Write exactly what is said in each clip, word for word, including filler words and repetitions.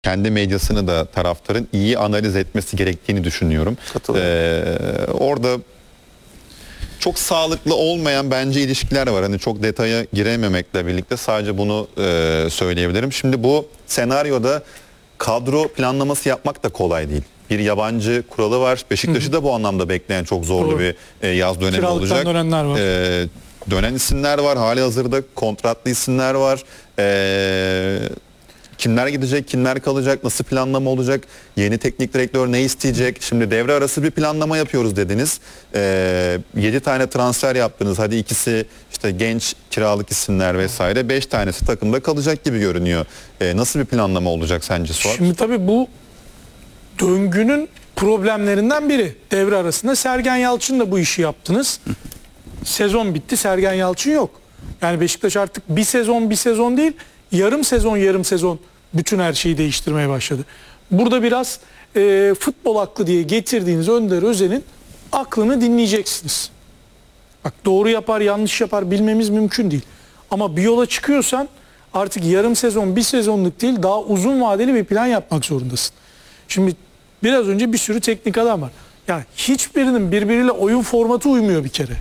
kendi medyasını da taraftarın iyi analiz etmesi gerektiğini düşünüyorum. Ee, orada çok sağlıklı olmayan bence ilişkiler var. Hani çok detaya girememekle birlikte sadece bunu e, söyleyebilirim. Şimdi bu senaryoda kadro planlaması yapmak da kolay değil. Bir yabancı kuralı var. Beşiktaş'ı da bu anlamda bekleyen çok zorlu Doğru. bir e, yaz dönemi Kiralıktan olacak. dönenler var. E, dönen isimler var. Hali hazırda kontratlı isimler var. E, kimler gidecek, kimler kalacak, nasıl planlama olacak, yeni teknik direktör ne isteyecek? Şimdi devre arası bir planlama yapıyoruz dediniz. E, yedi tane transfer yaptınız. Hadi ikisi işte genç kiralık isimler vesaire. beş tanesi takımda kalacak gibi görünüyor. E, nasıl bir planlama olacak sence Suat? Şimdi tabii bu döngünün problemlerinden biri. Devre arasında Sergen Yalçın'la bu işi yaptınız. Sezon bitti, Sergen Yalçın yok. Yani Beşiktaş artık bir sezon bir sezon değil, yarım sezon yarım sezon bütün her şeyi değiştirmeye başladı. Burada biraz e, futbol aklı diye getirdiğiniz Önder Özen'in aklını dinleyeceksiniz. Bak doğru yapar yanlış yapar bilmemiz mümkün değil. Ama bir yola çıkıyorsan artık yarım sezon bir sezonluk değil daha uzun vadeli bir plan yapmak zorundasın. Şimdi biraz önce bir sürü teknik adam var. Yani hiçbirinin birbiriyle oyun formatı uymuyor bir kere.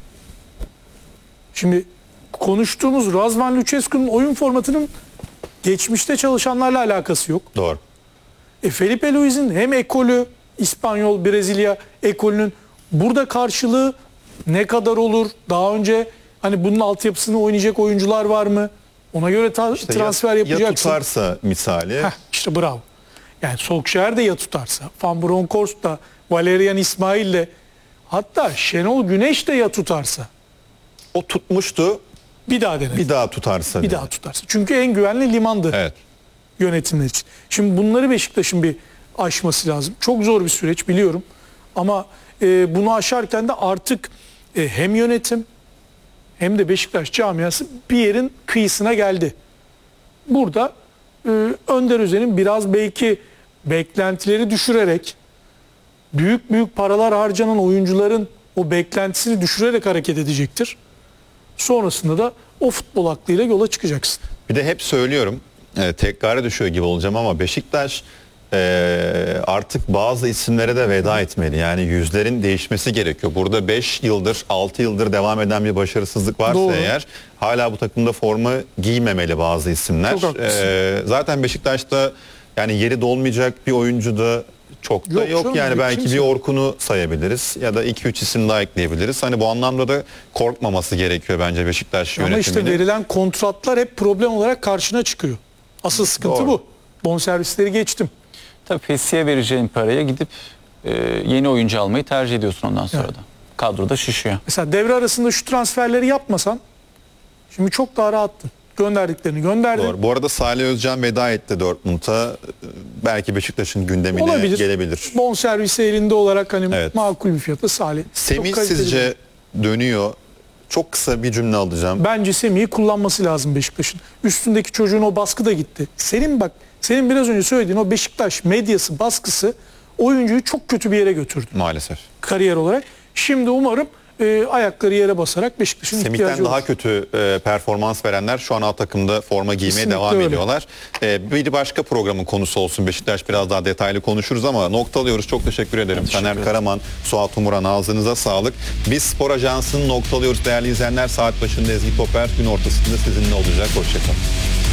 Şimdi konuştuğumuz Razvan Lucescu'nun oyun formatının geçmişte çalışanlarla alakası yok. Doğru. E Felipe Luis'in hem ekolü, İspanyol, Brezilya ekolünün burada karşılığı ne kadar olur? Daha önce hani bunun altyapısını oynayacak oyuncular var mı? Ona göre ta- işte transfer ya, yapacaksın. Ya tutarsa misali. Heh, işte bravo. Yani Solskjaer de ya tutarsa, Van Bronckhorst da, Valerian İsmail de, hatta Şenol Güneş de ya tutarsa. O tutmuştu. Bir daha denedi. Bir daha tutarsa. Bir diye. daha tutarsa. Çünkü en güvenli limandı evet. yönetimler için. Şimdi bunları Beşiktaş'ın bir aşması lazım. Çok zor bir süreç biliyorum. Ama e, bunu aşarken de artık e, hem yönetim hem de Beşiktaş camiası bir yerin kıyısına geldi. Burada e, Önder Özen'in biraz belki beklentileri düşürerek, büyük büyük paralar harcanan oyuncuların o beklentisini düşürerek hareket edecektir. Sonrasında da o futbol aklıyla yola çıkacaksın. Bir de hep söylüyorum, e, tekrara düşüyor gibi olacağım ama Beşiktaş e, artık bazı isimlere de veda etmeli. Yani yüzlerin değişmesi gerekiyor. Burada beş yıldır, altı yıldır devam eden bir başarısızlık varsa Doğru. eğer hala bu takımda forma giymemeli bazı isimler. Çok haklısın. E, zaten Beşiktaş'ta yani yeri dolmayacak bir oyuncu da çok da yok, yok. Yani belki kimse. bir Orkun'u sayabiliriz ya da iki üç isim daha ekleyebiliriz. Hani bu anlamda da korkmaması gerekiyor bence Beşiktaş yönetiminin. Ama işte verilen kontratlar hep problem olarak karşına çıkıyor. Asıl sıkıntı Doğru. bu. Bonservisleri geçtim. Tabii Fesi'ye vereceğin paraya gidip e, yeni oyuncu almayı tercih ediyorsun ondan sonra evet. da. Kadroda şişiyor. Mesela devre arasında şu transferleri yapmasan şimdi çok daha rahattın. Gönderdiklerini gönderdin. Doğru. Bu arada Salih Özcan veda etti Dortmund'a. Belki Beşiktaş'ın gündemine Olabilir. gelebilir. Bonservisi elinde olarak hani evet. makul bir fiyatla Salih. Semih sizce dönüyor? Çok kısa bir cümle alacağım. Bence Semih'i kullanması lazım Beşiktaş'ın. Üstündeki çocuğun o baskı da gitti. Senin bak, senin biraz önce söylediğin o Beşiktaş medyası baskısı oyuncuyu çok kötü bir yere götürdü. Maalesef. Kariyer olarak. Şimdi umarım e, ayakları yere basarak Beşiktaş'ın ihtiyacı olur. Semih'ten daha kötü e, performans verenler şu an alt takımda forma giymeye Kesinlikle devam öyle. ediyorlar. E, bir başka programın konusu olsun. Beşiktaş biraz daha detaylı konuşuruz ama noktalıyoruz. Çok teşekkür ederim. Teşekkür Taner Karaman, Suat Umuran, ağzınıza sağlık. Biz Spor Ajansı'nı noktalıyoruz değerli izleyenler. Saat başında Ezgi Toper gün ortasında sizinle olacak. Hoşçakalın.